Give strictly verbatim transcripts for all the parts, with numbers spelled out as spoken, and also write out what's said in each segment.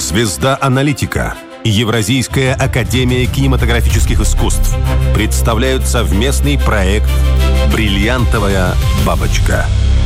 Звезда аналитика и Евразийская академия кинематографических искусств представляют совместный проект «Бриллиантовая бабочка».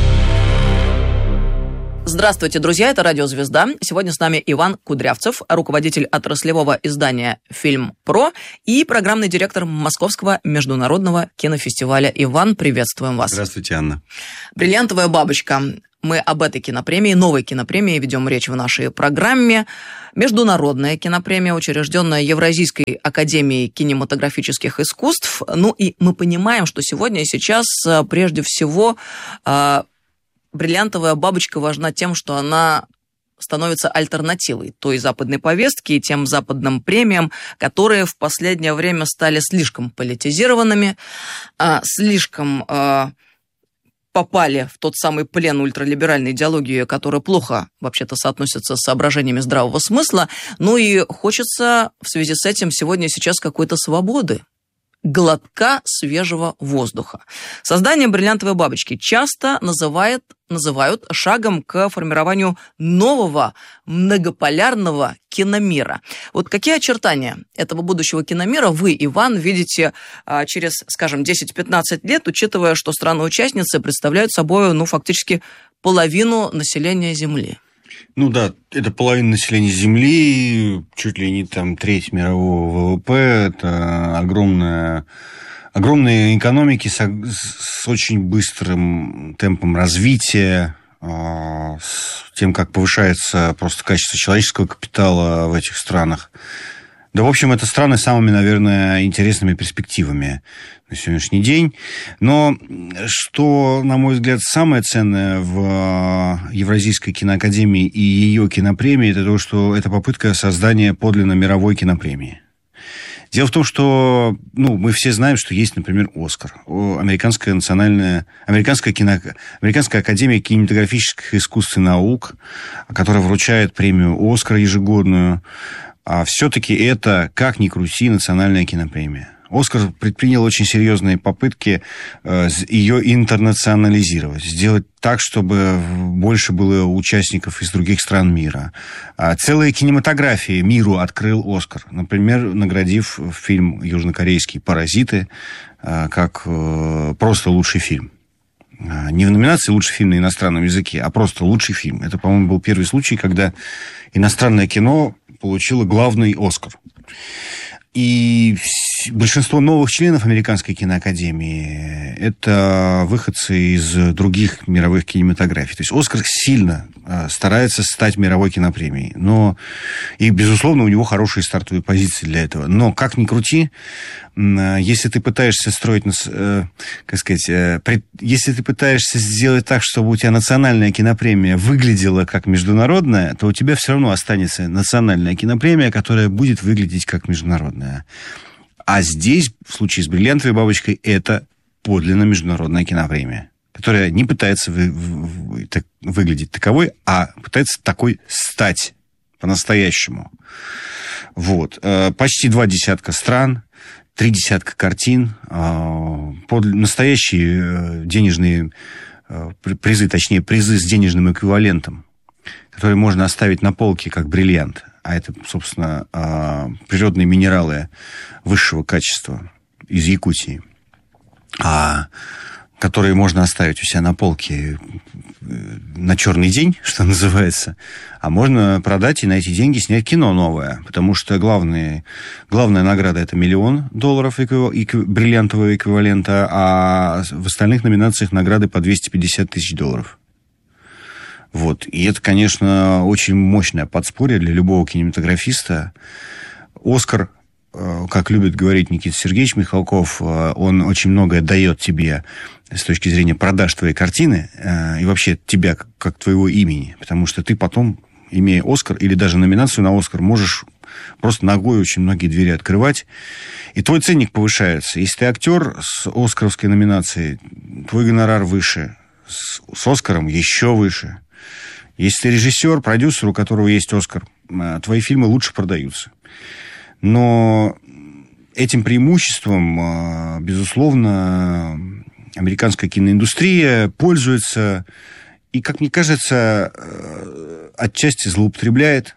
Здравствуйте, друзья, это Радио Звезда. Сегодня с нами Иван Кудрявцев, руководитель отраслевого издания «Фильм.Про» и программный директор Московского международного кинофестиваля. Иван, приветствуем вас. Здравствуйте, Анна. «Бриллиантовая бабочка». Мы об этой кинопремии, новой кинопремии, ведем речь в нашей программе. Международная кинопремия, учрежденная Евразийской академией кинематографических искусств. Ну и мы понимаем, что сегодня и сейчас прежде всего «Бриллиантовая бабочка» важна тем, что она становится альтернативой той западной повестки и тем западным премиям, которые в последнее время стали слишком политизированными, слишком попали в тот самый плен ультралиберальной идеологии, которая плохо, вообще-то, соотносится с соображениями здравого смысла. Ну и хочется в связи с этим сегодня и сейчас какой-то свободы, глотка свежего воздуха. Создание «Бриллиантовой бабочки» часто называют, называют шагом к формированию нового многополярного киномира. Вот какие очертания этого будущего киномира вы, Иван, видите а, через, скажем, десять-пятнадцать лет, учитывая, что страны-участницы представляют собой, ну, фактически половину населения Земли? Ну да, это половина населения Земли, чуть ли не там треть мирового ВВП, это огромная, огромные экономики с, с очень быстрым темпом развития, с тем, как повышается просто качество человеческого капитала в этих странах. Да, в общем, это страны с самыми, наверное, интересными перспективами на сегодняшний день. Но что, на мой взгляд, самое ценное в Евразийской киноакадемии и ее кинопремии, это то, что это попытка создания подлинно мировой кинопремии. Дело в том, что, ну, мы все знаем, что есть, например, «Оскар», Американская национальная, Американская, кино, Американская академия кинематографических искусств и наук, которая вручает премию «Оскар» ежегодную. А все-таки это, как ни крути, национальная кинопремия. «Оскар» предпринял очень серьезные попытки ее интернационализировать, сделать так, чтобы больше было участников из других стран мира. Целая кинематография миру открыл «Оскар», например, наградив фильм южнокорейский «Паразиты» как просто лучший фильм. Не в номинации «Лучший фильм на иностранном языке», а просто лучший фильм. Это, по-моему, был первый случай, когда иностранное кино получило главный «Оскар». И большинство новых членов Американской киноакадемии – это выходцы из других мировых кинематографий. То есть «Оскар» сильно старается стать мировой кинопремией. Но, и, безусловно, у него хорошие стартовые позиции для этого. Но, как ни крути, если ты пытаешься строить, как сказать, если ты пытаешься сделать так, чтобы у тебя национальная кинопремия выглядела как международная, то у тебя все равно останется национальная кинопремия, которая будет выглядеть как международная. А здесь, в случае с «Бриллиантовой бабочкой», это подлинно международная кинопремия, которая не пытается вы, вы, так, выглядеть таковой, а пытается такой стать по-настоящему. Вот. Почти два десятка стран, три десятка картин, под настоящие денежные призы, точнее, призы с денежным эквивалентом, которые можно оставить на полке как бриллиант. А это, собственно, природные минералы высшего качества из Якутии, которые можно оставить у себя на полке на черный день, что называется, а можно продать и на эти деньги снять кино новое, потому что главные, главная награда – это миллион долларов эквив... эквив... бриллиантового эквивалента, а в остальных номинациях награды по двести пятьдесят тысяч долларов. Вот. И это, конечно, очень мощное подспорье для любого кинематографиста. «Оскар», как любит говорить Никита Сергеевич Михалков, он очень многое дает тебе с точки зрения продаж твоей картины и вообще тебя как твоего имени. Потому что ты потом, имея «Оскар» или даже номинацию на «Оскар», можешь просто ногой очень многие двери открывать. И твой ценник повышается. Если ты актер с «Оскаровской» номинацией, твой гонорар выше. С, с «Оскаром» еще выше. Если ты режиссер, продюсер, у которого есть «Оскар», твои фильмы лучше продаются. Но этим преимуществом, безусловно, американская киноиндустрия пользуется и, как мне кажется, отчасти злоупотребляет.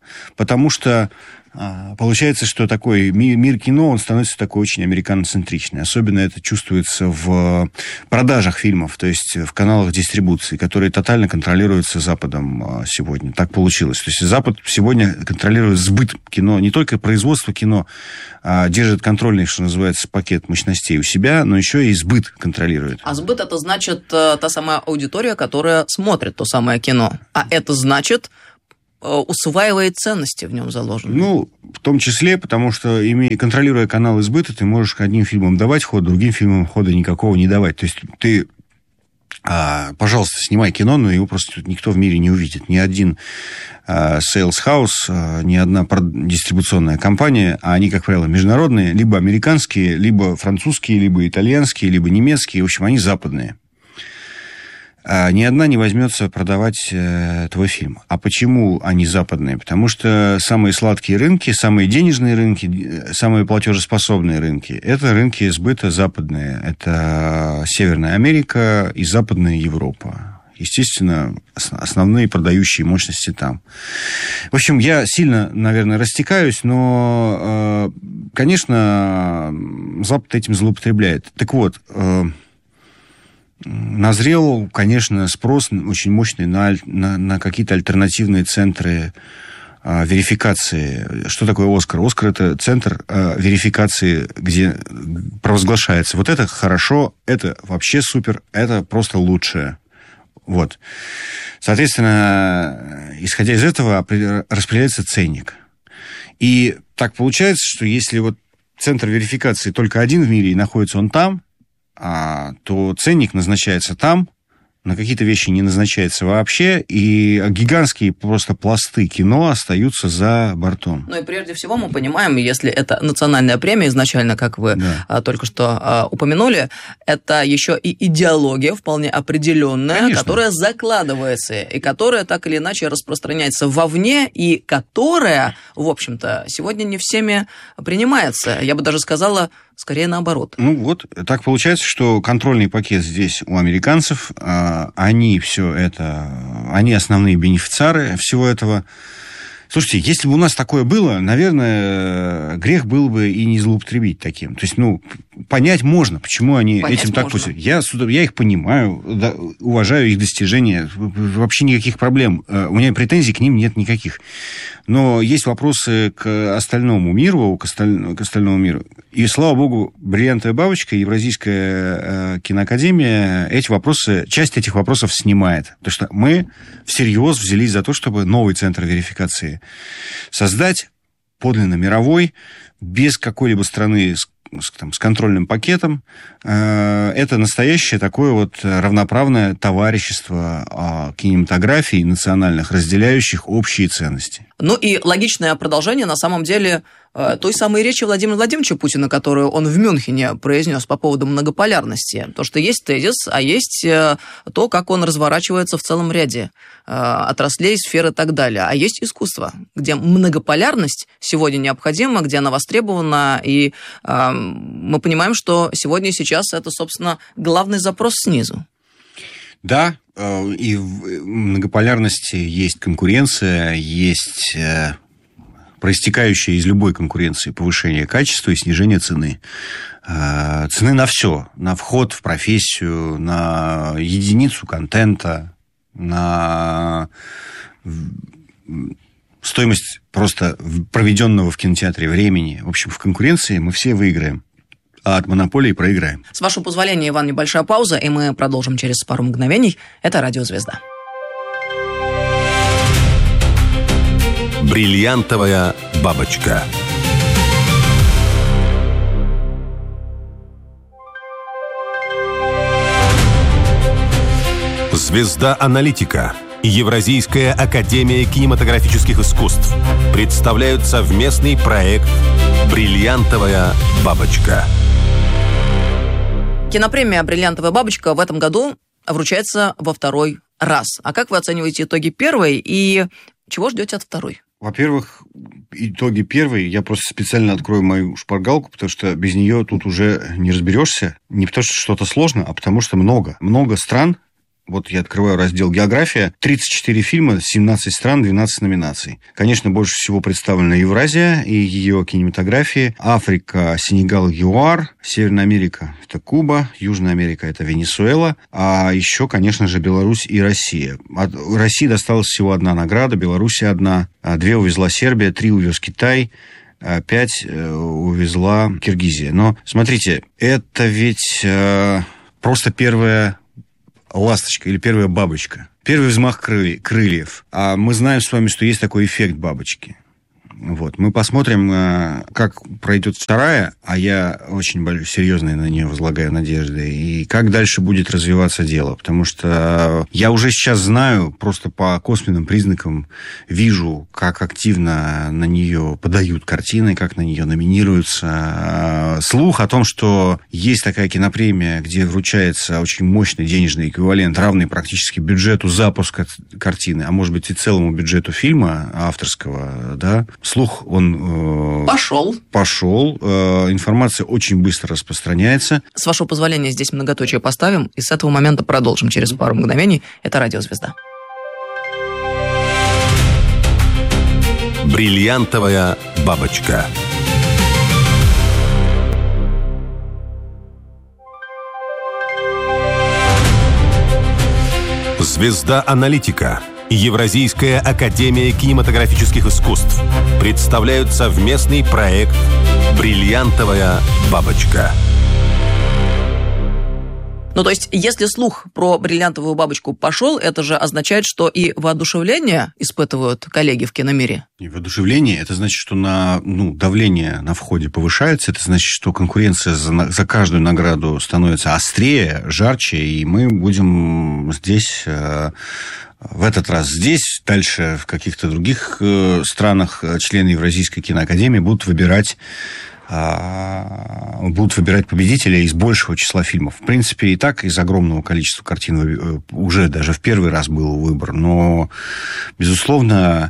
потому что получается, что такой мир кино, он становится такой очень американоцентричный. Особенно это чувствуется в продажах фильмов, то есть в каналах дистрибуции, которые тотально контролируются Западом сегодня. Так получилось. То есть Запад сегодня контролирует сбыт кино, не только производство кино, а держит контрольный, что называется, пакет мощностей у себя, но еще и сбыт контролирует. А сбыт — это значит та самая аудитория, которая смотрит то самое кино. А это значит... усваивает ценности в нем заложены. Ну, в том числе, потому что, имея, контролируя канал сбыта, ты можешь одним фильмам давать ход, другим фильмам хода никакого не давать. То есть ты, а, пожалуйста, снимай кино, но его просто никто в мире не увидит. Ни один а, sales house, а, ни одна дистрибуционная компания, а они, как правило, международные, либо американские, либо французские, либо итальянские, либо немецкие. В общем, они западные. Ни одна не возьмется продавать э, твой фильм. А почему они западные? Потому что самые сладкие рынки, самые денежные рынки, самые платежеспособные рынки – это рынки сбыта западные. Это Северная Америка и Западная Европа. Естественно, основные продающие мощности там. В общем, я сильно, наверное, растекаюсь, но, э, конечно, Запад этим злоупотребляет. Так вот... Э, Назрел, конечно, спрос очень мощный на, на, на какие-то альтернативные центры а, верификации. Что такое «Оскар»? «Оскар» — это центр а, верификации, где провозглашается: вот это хорошо, это вообще супер, это просто лучшее. Вот. Соответственно, исходя из этого, распределяется ценник. И так получается, что если вот центр верификации только один в мире, и находится он там, А, то ценник назначается там, на какие-то вещи не назначается вообще, и гигантские просто пласты кино остаются за бортом. Ну и прежде всего мы понимаем, если это национальная премия изначально, как вы да. а, только что а, упомянули, это еще и идеология вполне определенная, Конечно. Которая закладывается, и которая так или иначе распространяется вовне, и которая, в общем-то, сегодня не всеми принимается. Я бы даже сказала, скорее наоборот. Ну вот, так получается, что контрольный пакет здесь у американцев, они все это, они основные бенефициары всего этого. Слушайте, если бы у нас такое было, наверное, грех было бы и не злоупотребить таким. То есть, ну, понять можно, почему они понять этим так пользуются. Я, я их понимаю, да, уважаю их достижения, вообще никаких проблем. У меня претензий к ним нет никаких. Но есть вопросы к остальному миру, к, осталь... к остальному миру. И, слава богу, «Бриллиантовая бабочка», Евразийская э, киноакадемия эти вопросы, часть этих вопросов снимает. Потому что мы всерьез взялись за то, чтобы новый центр верификации создать, подлинно мировой, без какой-либо страны с, с, там, с контрольным пакетом. Э, это настоящее такое вот равноправное товарищество э, кинематографий национальных, разделяющих общие ценности. Ну и логичное продолжение, на самом деле, той самой речи Владимира Владимировича Путина, которую он в Мюнхене произнес по поводу многополярности. То, что есть тезис, а есть то, как он разворачивается в целом ряде отраслей, сфер и так далее. А есть искусство, где многополярность сегодня необходима, где она востребована, и мы понимаем, что сегодня и сейчас это, собственно, главный запрос снизу. Да, и в многополярности есть конкуренция, есть проистекающее из любой конкуренции повышение качества и снижение цены. Цены на все, на вход в профессию, на единицу контента, на стоимость просто проведенного в кинотеатре времени. В общем, в конкуренции мы все выиграем. А от монополии проиграем. С вашего позволения, Иван, небольшая пауза, и мы продолжим через пару мгновений. Это «Радио Звезда». Бриллиантовая бабочка. Звезда аналитика. Евразийская академия кинематографических искусств представляют совместный проект «Бриллиантовая бабочка». Кинопремия «Бриллиантовая бабочка» в этом году вручается во второй раз. А как вы оцениваете итоги первой и чего ждете от второй? Во-первых, итоги первой, я просто специально открою мою шпаргалку, потому что без нее тут уже не разберешься. Не потому что что-то сложно, а потому что много. Много стран Вот я открываю раздел «География». тридцать четыре фильма, семнадцать стран, двенадцать номинаций. Конечно, больше всего представлена Евразия и ее кинематографии. Африка, Сенегал, ЮАР. Северная Америка – это Куба. Южная Америка – это Венесуэла. А еще, конечно же, Беларусь и Россия. От России досталась всего одна награда, Беларуси одна. Две увезла Сербия, три увез Китай. Пять увезла Киргизия. Но, смотрите, это ведь э, просто первая ласточка или первая бабочка. Первый взмах крыль, крыльев. А мы знаем с вами, что есть такой эффект бабочки. Вот. Мы посмотрим, как пройдет вторая, а я очень серьезно на нее возлагаю надежды, и как дальше будет развиваться дело. Потому что я уже сейчас знаю, просто по косвенным признакам вижу, как активно на нее подают картины, как на нее номинируются. Слух о том, что есть такая кинопремия, где вручается очень мощный денежный эквивалент, равный практически бюджету запуска картины, а может быть и целому бюджету фильма авторского, да, слух, он... Э, пошел. Пошел. Э, информация очень быстро распространяется. С вашего позволения, здесь многоточие поставим, и с этого момента продолжим через пару мгновений. Это «Радиозвезда». Бриллиантовая бабочка. Звезда аналитика. Евразийская академия кинематографических искусств представляют совместный проект «Бриллиантовая бабочка». Ну, то есть, если слух про бриллиантовую бабочку пошел, это же означает, что и воодушевление испытывают коллеги в киномире? И воодушевление, это значит, что на, ну, давление на входе повышается, это значит, что конкуренция за, за каждую награду становится острее, жарче, и мы будем здесь... Э, в этот раз здесь, дальше в каких-то других э, странах члены Евразийской киноакадемии будут выбирать будут выбирать победителя из большего числа фильмов. В принципе, и так из огромного количества картин уже даже в первый раз был выбор. Но, безусловно,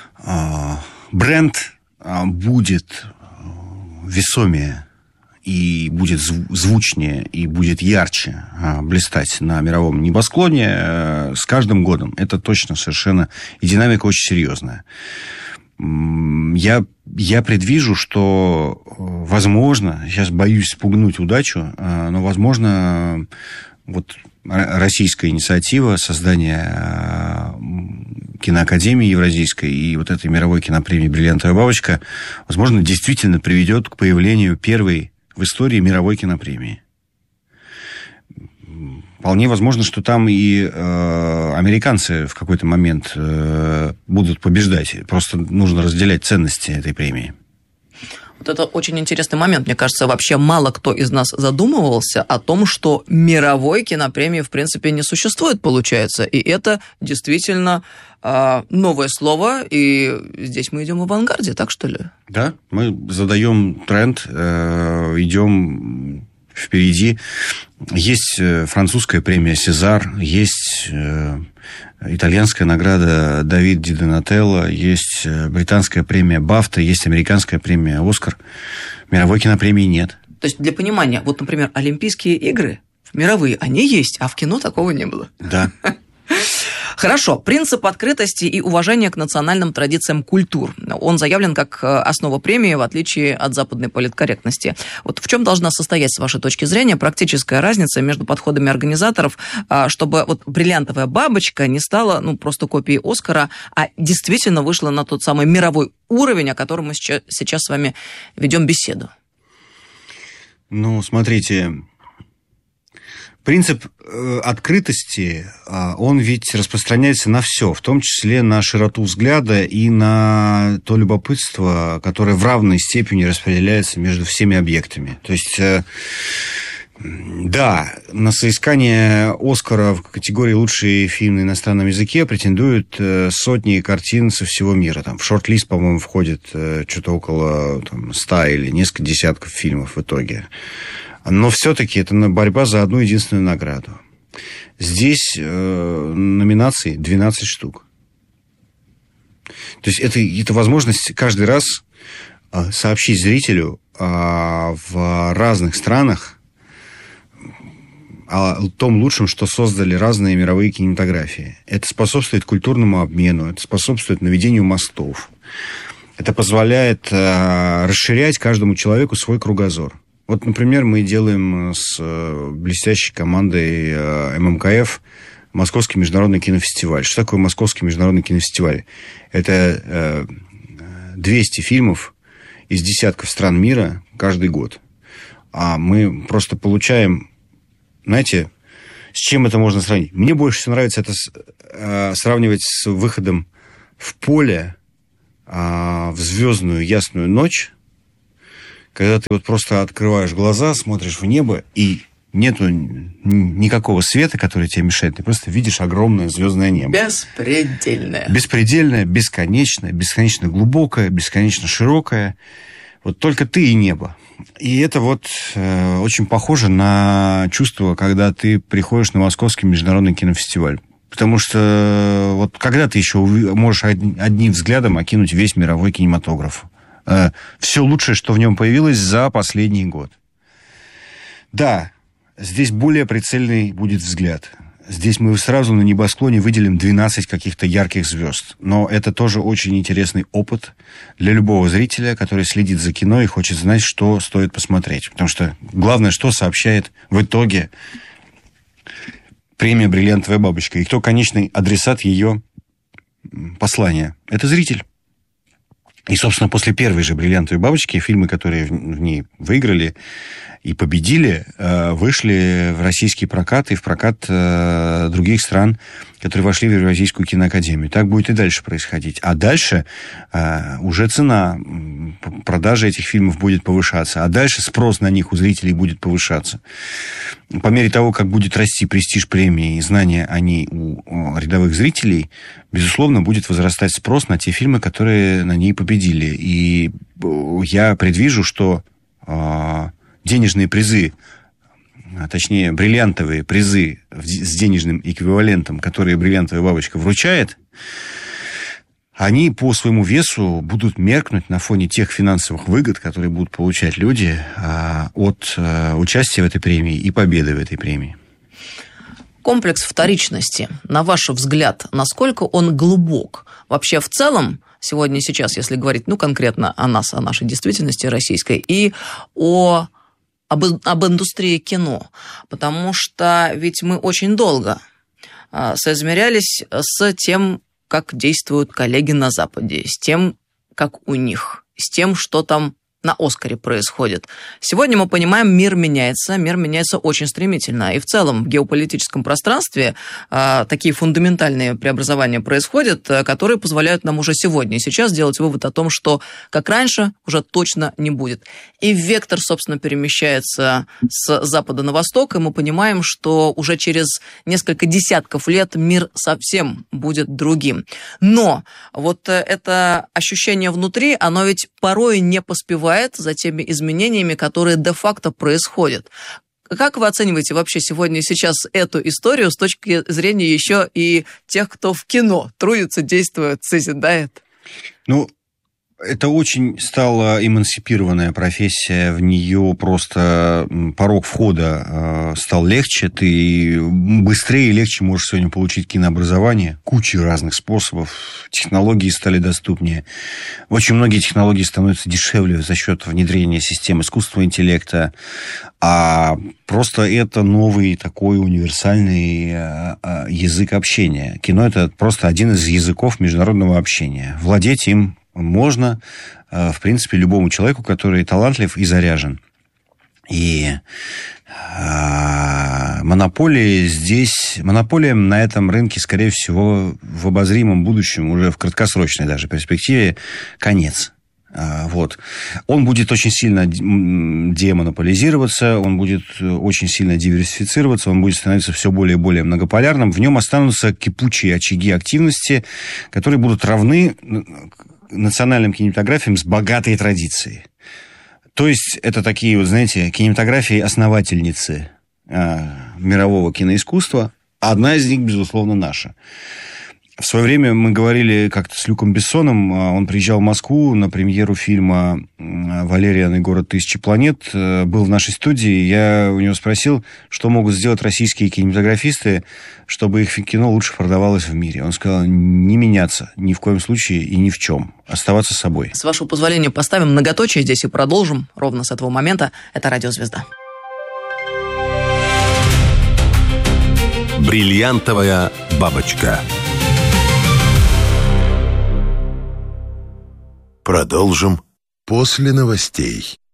бренд будет весомее и будет звучнее, и будет ярче блистать на мировом небосклоне с каждым годом. Это точно совершенно... И динамика очень серьезная. Я, я предвижу, что, возможно, сейчас боюсь спугнуть удачу, но, возможно, вот российская инициатива создания киноакадемии Евразийской и вот этой мировой кинопремии «Бриллиантовая бабочка», возможно, действительно приведет к появлению первой в истории мировой кинопремии. Вполне возможно, что там и э, американцы в какой-то момент э, будут побеждать. Просто нужно разделять ценности этой премии. Вот это очень интересный момент. Мне кажется, вообще мало кто из нас задумывался о том, что мировой кинопремии, в принципе, не существует, получается. И это действительно э, новое слово, и здесь мы идем в авангарде, так что ли? Да, мы задаем тренд, э, идем... впереди. Есть французская премия «Сезар», есть итальянская награда «Давид Ди Донателло», есть британская премия «Бафта», есть американская премия «Оскар». Мировой кинопремии нет. То есть, для понимания, вот, например, Олимпийские игры, мировые, они есть, а в кино такого не было. Да. Хорошо. Принцип открытости и уважения к национальным традициям культур. Он заявлен как основа премии, в отличие от западной политкорректности. Вот в чем должна состоять, с вашей точки зрения, практическая разница между подходами организаторов, чтобы вот «Бриллиантовая бабочка» не стала, ну, просто копией «Оскара», а действительно вышла на тот самый мировой уровень, о котором мы сейчас с вами ведем беседу? Ну, смотрите... Принцип э, открытости, э, он ведь распространяется на все, в том числе на широту взгляда и на то любопытство, которое в равной степени распределяется между всеми объектами. То есть, э, да, на соискание «Оскара» в категории «Лучший фильм на иностранном языке» претендуют э, сотни картин со всего мира. Там в шорт-лист, по-моему, входит э, что-то около там, ста или несколько десятков фильмов в итоге. Но все-таки это борьба за одну единственную награду. Здесь э, номинаций двенадцать штук. То есть это, это возможность каждый раз э, сообщить зрителю э, в разных странах о том лучшем, что создали разные мировые кинематографии. Это способствует культурному обмену, это способствует наведению мостов. Это позволяет э, расширять каждому человеку свой кругозор. Вот, например, мы делаем с э, блестящей командой э, эм эм ка эф Московский международный кинофестиваль. Что такое Московский международный кинофестиваль? Это э, двести фильмов из десятков стран мира каждый год. А мы просто получаем... Знаете, с чем это можно сравнить? Мне больше всего нравится это э, сравнивать с выходом в поле э, в звездную ясную ночь, когда ты вот просто открываешь глаза, смотришь в небо, и нету никакого света, который тебе мешает. Ты просто видишь огромное звездное небо. Беспредельное. Беспредельное, бесконечное, бесконечно глубокое, бесконечно широкое. Вот только ты и небо. И это вот э, очень похоже на чувство, когда ты приходишь на Московский международный кинофестиваль. Потому что вот когда ты еще можешь одним взглядом окинуть весь мировой кинематограф. Э, все лучшее, что в нем появилось за последний год. Да, здесь более прицельный будет взгляд. Здесь мы сразу на небосклоне выделим двенадцать каких-то ярких звезд. Но это тоже очень интересный опыт для любого зрителя, который следит за кино и хочет знать, что стоит посмотреть. Потому что главное, что сообщает в итоге премия «Бриллиантовая бабочка». И кто конечный адресат ее послания? Это зритель. И, собственно, после первой же «Бриллиантовой бабочки» фильмы, которые в ней выиграли и победили, вышли в российский прокат и в прокат других стран, которые вошли в Евразийскую киноакадемию. Так будет и дальше происходить. А дальше уже цена продажи этих фильмов будет повышаться, а дальше спрос на них у зрителей будет повышаться. По мере того, как будет расти престиж премии и знания о ней у рядовых зрителей, безусловно, будет возрастать спрос на те фильмы, которые на ней победили. И я предвижу, что денежные призы, а точнее, бриллиантовые призы с денежным эквивалентом, которые «Бриллиантовая бабочка» вручает, они по своему весу будут меркнуть на фоне тех финансовых выгод, которые будут получать люди от участия в этой премии и победы в этой премии. Комплекс вторичности, на ваш взгляд, насколько он глубок? Вообще, в целом, сегодня и сейчас, если говорить, ну, конкретно о нас, о нашей действительности российской, и о... Об, об индустрии кино, потому что ведь мы очень долго а, соизмерялись с тем, как действуют коллеги на Западе, с тем, как у них, с тем, что там на «Оскаре» происходит. Сегодня мы понимаем, мир меняется, мир меняется очень стремительно. И в целом в геополитическом пространстве а, такие фундаментальные преобразования происходят, а, которые позволяют нам уже сегодня и сейчас делать вывод о том, что, как раньше, уже точно не будет. И вектор, собственно, перемещается с запада на восток, и мы понимаем, что уже через несколько десятков лет мир совсем будет другим. Но вот это ощущение внутри, оно ведь порой не поспевает за теми изменениями, которые де-факто происходят. Как вы оцениваете вообще сегодня и сейчас эту историю с точки зрения еще и тех, кто в кино трудится, действует, созидает? Ну, это очень стала эмансипированная профессия, в нее просто порог входа стал легче, ты быстрее и легче можешь сегодня получить кинообразование, куча разных способов, технологии стали доступнее. Очень многие технологии становятся дешевле за счет внедрения систем искусственного интеллекта, а просто это новый такой универсальный язык общения. Кино – это просто один из языков международного общения. Владеть им можно, в принципе, любому человеку, который талантлив и заряжен. И э, монополии здесь, монополиям на этом рынке, скорее всего, в обозримом будущем, уже в краткосрочной даже перспективе, конец. Э, вот. Он будет очень сильно демонополизироваться, он будет очень сильно диверсифицироваться, он будет становиться все более и более многополярным. В нем останутся кипучие очаги активности, которые будут равны национальным кинематографиям с богатой традицией. То есть это такие, вот, знаете, кинематографии-основательницы э, мирового киноискусства. Одна из них, безусловно, наша. В свое время мы говорили как-то с Люком Бессоном, он приезжал в Москву на премьеру фильма «Валериан и город тысячи планет», был в нашей студии, я у него спросил, что могут сделать российские кинематографисты, чтобы их кино лучше продавалось в мире. Он сказал, не меняться ни в коем случае и ни в чем, оставаться собой. С вашего позволения поставим многоточие здесь и продолжим ровно с этого момента. Это «Радиозвезда». Бриллиантовая бабочка. Продолжим после новостей.